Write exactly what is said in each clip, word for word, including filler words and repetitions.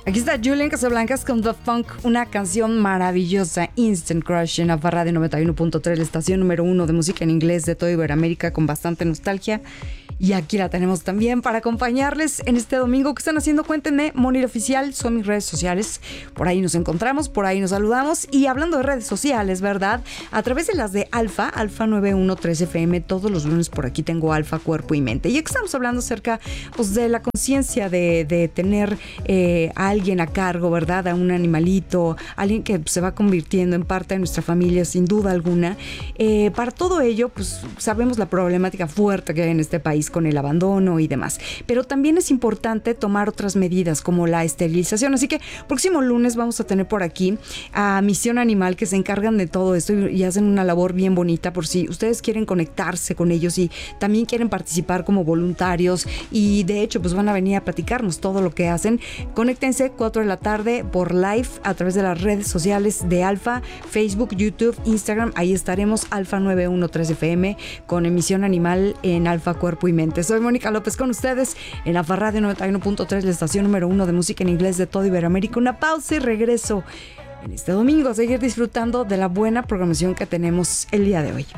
Aquí está Julian Casablancas con The Funk, una canción maravillosa, Instant Crush en Alfa Radio noventa y uno punto tres, la estación número uno de música en inglés de toda Iberoamérica, con bastante nostalgia. Y aquí la tenemos también para acompañarles en este domingo. ¿Qué están haciendo? Cuéntenme. Monir Oficial son mis redes sociales. Por ahí nos encontramos, por ahí nos saludamos. Y hablando de redes sociales, ¿verdad? A través de las de Alfa, Alfa nueve uno tres F M, todos los lunes por aquí tengo Alfa, Cuerpo y Mente. Y aquí estamos hablando acerca, pues, de la conciencia de, de tener eh, a alguien a cargo, ¿verdad? A un animalito, alguien que se va convirtiendo en parte de nuestra familia, sin duda alguna. Eh, para todo ello, pues sabemos la problemática fuerte que hay en este país con el abandono y demás. Pero también es importante tomar otras medidas como la esterilización. Así que próximo lunes vamos a tener por aquí a Misión Animal, que se encargan de todo esto y, y hacen una labor bien bonita por si ustedes quieren conectarse con ellos y también quieren participar como voluntarios, y de hecho pues van a venir a platicarnos todo lo que hacen. Conéctense cuatro de la tarde por live a través de las redes sociales de Alfa, Facebook, YouTube, Instagram. Ahí estaremos, Alfa nueve uno tres F M, con Emisión Animal en Alfa, Cuerpo y Mente. Soy Mónica López con ustedes en Alfa Radio noventa y uno punto tres, la estación número uno de música en inglés de toda Iberoamérica. Una pausa y regreso en este domingo a seguir disfrutando de la buena programación que tenemos el día de hoy.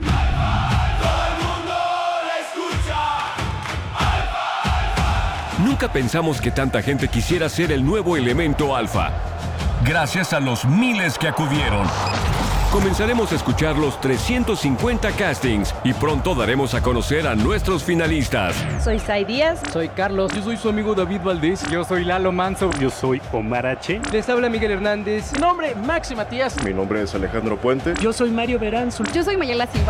Nunca pensamos que tanta gente quisiera ser el nuevo elemento alfa. Gracias a los miles que acudieron, comenzaremos a escuchar los trescientos cincuenta castings y pronto daremos a conocer a nuestros finalistas. Soy Sai Díaz. Soy Carlos. Yo soy su amigo David Valdés. Yo soy Lalo Manso. Yo soy Omar H. Les habla Miguel Hernández. Mi nombre, Maxi Matías. Mi nombre es Alejandro Puente. Yo soy Mario Beranzul. Yo soy Mayela Silva.